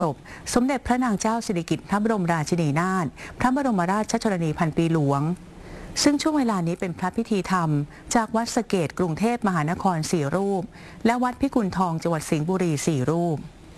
สมเด็จพระนางเจ้าสิริกิติ์พระบรมราชินีนาถพระบรมราชชนนีพันปีหลวงซึ่งช่วงเวลานี้เป็นพระพิธีธรรมจากวัดสะเกษกรุงเทพมหานคร4 รูปและวัดพิกุลทองจังหวัดสิงห์บุรี4 รูป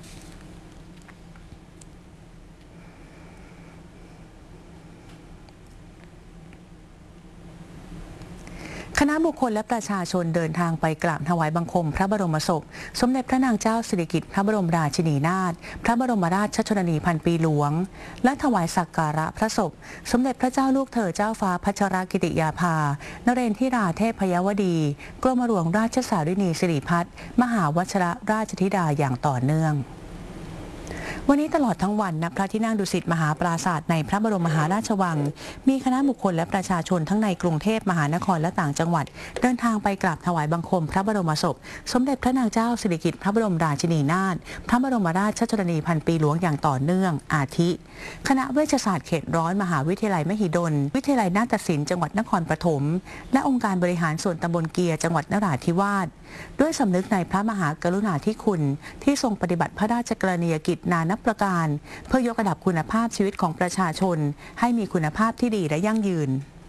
คณะบุคคลและประชาชนเดินทางไปกราบถวายบังคมพระบรมศพสมเด็จพระนางเจ้าสิริกิติ์พระบรมราชินีนาถพระบรมราชชนนีพันปีหลวงและถวายสักการะพระศพสมเด็จพระเจ้าลูกเธอเจ้าฟ้าพัชรกิติยาภานเรนทิราเทพยวดีกรมหลวงราชสารินีสิริพัฒน์มหาวชิรราชธิดาอย่างต่อเนื่องวันนี้ตลอดทั้งวันณพระที่นั่งดุสิตมหาปราสาทในพระบรมมหาราชวังมีคณะบุคคลและประชาชนทั้งในกรุงเทพมหานครและต่างจังหวัดเดินทางไปกราบถวายบังคมพระบรมศพสมเด็จพระนางเจ้าสิริกิติ์พระบรมราชินีนาถพระบรมราชชนนีพันปีหลวงอย่างต่อเนื่องอาทิคณะเวชศาสตร์เขตร้อนมหาวิทยาลัยมหิดลวิทยาลัยนาฏศิลป์จังหวัดนครปฐมและองค์การบริหารส่วนตำบลเกียร์จังหวัดนราธิวาสด้วยสำนึกในพระมหากรุณาธิคุณที่ทรงปฏิบัติพระราชกรณียกิจนานับประการเพื่อยกระดับคุณภาพชีวิตของประชาชนให้มีคุณภาพที่ดีและยั่งยืน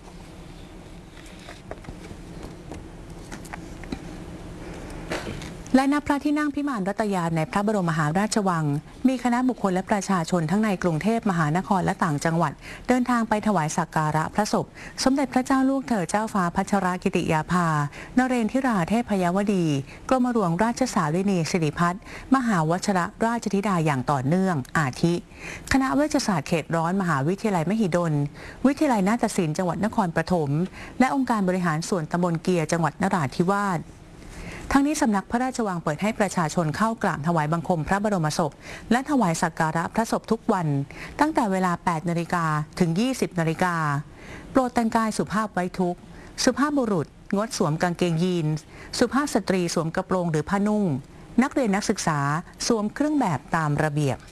และณพระที่นั่งพิมานรัตยาในพระบรมมหาราชวังมีคณะบุคคลและประชาชนทั้งในกรุงเทพมหานครและต่างจังหวัดเดินทางไปถวายสักการะพระศพสมเด็จพระเจ้าลูกเธอเจ้าฟ้าพัชรกิติยาภานเรนทิราเทพยวดีกรมหลวงราชสารินีสิริพัฒน์มหาวชิรราชธิดาอย่างต่อเนื่องอาทิคณะเวชศาสตร์เขตร้อนมหาวิทยาลัยมหิดลวิทยาลัยนาฏศิลป์จังหวัดนครปฐมและองค์การบริหารส่วนตำบลเกียร์จังหวัดนราธิวาสทั้งนี้สำนักพระราชวังเปิดให้ประชาชนเข้ากราบถวายบังคมพระบรมศพและถวายสักการะพระศพทุกวันตั้งแต่เวลา 8 นาฬิกาถึง 20 นาฬิกาโปรดแต่งกายสุภาพไว้ทุกข์สุภาพบุรุษงดสวมกางเกงยีนส์สุภาพสตรีสวมกระโปรงหรือผ้านุ่งนักเรียนนักศึกษาสวมเครื่องแบบตามระเบียบ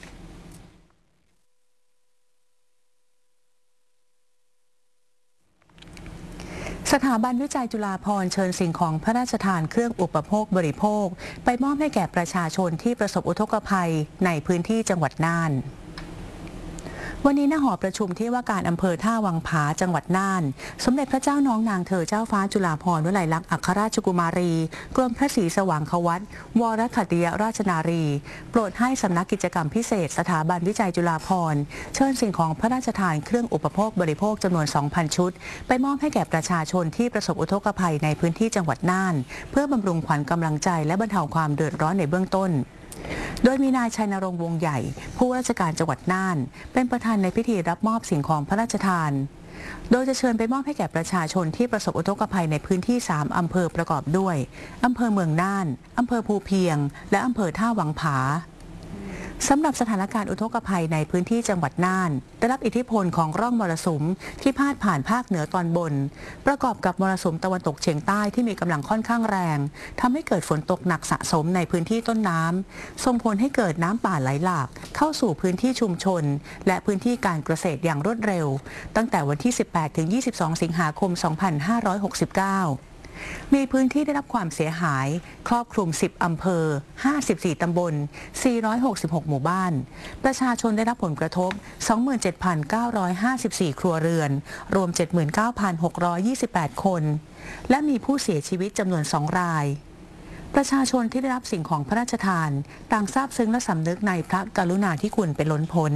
สถาบันวิจัยจุฬาภรณ์เชิญสิ่งของพระราชทานเครื่องอุปโภคบริโภคไปมอบให้แก่ประชาชนที่ประสบอุทกภัยในพื้นที่จังหวัดน่านวันนี้ณหอประชุมที่ว่าการอำเภอท่าวังผาจังหวัดน่านสมเด็จพระเจ้าน้องนางเธอเจ้าฟ้าจุฬาภรณ์วลัยลักษณ์อัครราชกุมารีกรมพระศรีสว่างควัตรวรขัตติยราชนารีโปรดให้สำนักกิจกรรมพิเศษสถาบันวิจัยจุฬาภรณ์เชิญสิ่งของพระราชทานเครื่องอุปโภคบริโภคจำนวน 2,000 ชุดไปมอบให้แก่ประชาชนที่ประสบอุทกภัยในพื้นที่จังหวัดน่านเพื่อบำรุงขวัญกำลังใจและบรรเทาความเดือดร้อนในเบื้องต้นโดยมีนายชัยนรงค์วงใหญ่ผู้ว่าราชการจังหวัดน่านเป็นประธานในพิธีรับมอบสิ่งของพระราชทานโดยจะเชิญไปมอบให้แก่ประชาชนที่ประสบอุทกภัยในพื้นที่3 อำเภอประกอบด้วยอำเภอเมืองน่านอำเภอภูเพียงและอำเภอท่าวังผาสำหรับสถานการณ์อุทกภัยในพื้นที่จังหวัดน่านได้รับอิทธิพลของร่องมรสุมที่พาดผ่านภาคเหนือตอนบนประกอบกับมรสุมตะวันตกเฉียงใต้ที่มีกำลังค่อนข้างแรงทำให้เกิดฝนตกหนักสะสมในพื้นที่ต้นน้ำส่งผลให้เกิดน้ำป่าไหลหลากเข้าสู่พื้นที่ชุมชนและพื้นที่การเกษตรอย่างรวดเร็วตั้งแต่วันที่ 18-22 สิงหาคม 2569มีพื้นที่ได้รับความเสียหายครอบคลุม10 อำเภอ54 ตำบล466 หมู่บ้านประชาชนได้รับผลกระทบ 27,954 ครัวเรือนรวม 79,628 คนและมีผู้เสียชีวิตจำนวน 2 รายประชาชนที่ได้รับสิ่งของพระราชทานต่างซาบซึ้งและสำนึกในพระกรุณาธิคุณเป็นล้นพ้น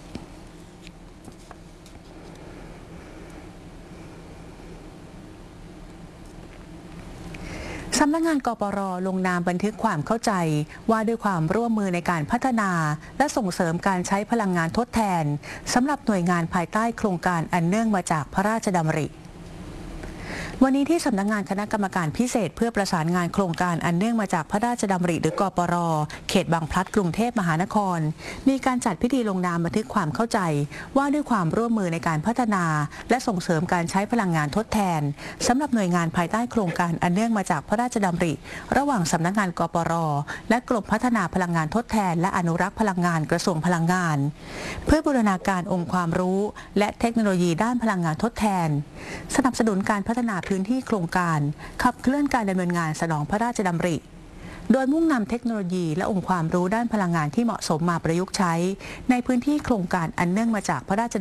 สำนักงานกปร.ลงนามบันทึกความเข้าใจว่าด้วยความร่วมมือในการพัฒนาและส่งเสริมการใช้พลังงานทดแทนสำหรับหน่วยงานภายใต้โครงการอันเนื่องมาจากพระราชดำริวันนี้ที่สำนักงานคณะกรรมการพิเศษเพื่อประสานงานโครงการอันเนื่องมาจากพระราชดำริหรือกปร.เขตบางพลัดกรุงเทพมหานครมีการจัดพิธีลงนามบันทึกความเข้าใจว่าด้วยความร่วมมือในการพัฒนาและส่งเสริมการใช้พลังงานทดแทนสำหรับหน่วยงานภายใต้โครงการอันเนื่องมาจากพระราชดำริระหว่างสำนักงานกปร.และกรมพัฒนาพลังงานทดแทนและอนุรักษ์พลังงานกระทรวงพลังงานเพื่อบูรณาการองค์ความรู้และเทคโนโลยีด้านพลังงานทดแทนสนับสนุนการพัฒนาพื้นที่โครงการขับเคลื่อนการดำเนินงานสนองพระราชดำริโดยมุ่งนำเทคโนโลยีและองค์ความรู้ด้านพลังงานที่เหมาะสมมาประยุกต์ใช้ในพื้นที่โครงการอันเนื่องมาจากพระราช